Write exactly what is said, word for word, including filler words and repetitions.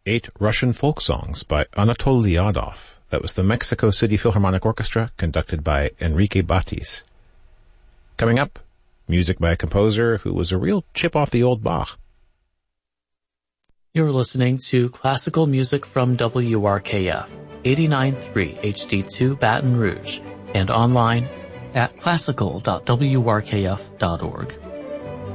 eight Russian folk songs by Anatol Lyadov. That was the Mexico City Philharmonic Orchestra, conducted by Enrique Batis. Coming up, music by a composer who was a real chip off the old Bach. You're listening to classical music from W R K F, eighty-nine point three H D two Baton Rouge, and online at classical dot w r k f dot org.